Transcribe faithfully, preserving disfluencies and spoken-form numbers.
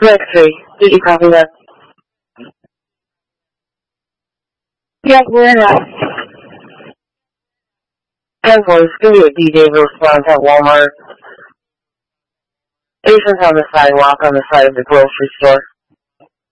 Directory. Did you copy that? Yeah, we're in that. ten voice, give me a D J response at Walmart. Asians on the sidewalk on the side of the grocery store.